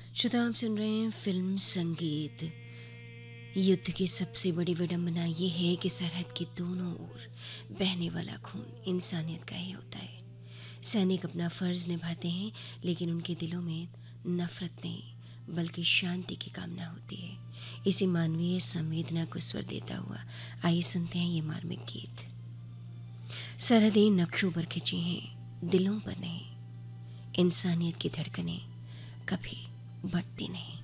श्रोता, आप सुन रहे हैं फिल्म संगीत। युद्ध की सबसे बड़ी विडंबना ये है कि सरहद के दोनों ओर बहने वाला खून इंसानियत का ही होता है। सैनिक अपना फर्ज निभाते हैं, लेकिन उनके दिलों में नफरत नहीं बल्कि शांति की कामना होती है। इसी मानवीय संवेदना को स्वर देता हुआ आइए सुनते हैं ये मार्मिक गीत। सरहदें नक्शों पर खिंची हैं, दिलों पर नहीं। इंसानियत की धड़कनें कभी बढ़ती नहीं।